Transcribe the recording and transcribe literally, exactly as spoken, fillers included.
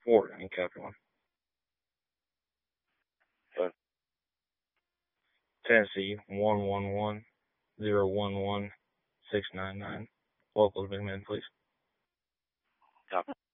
Four in Capital. But Tennessee one one one zero one one six nine nine. Local to Big Man, please. Copy.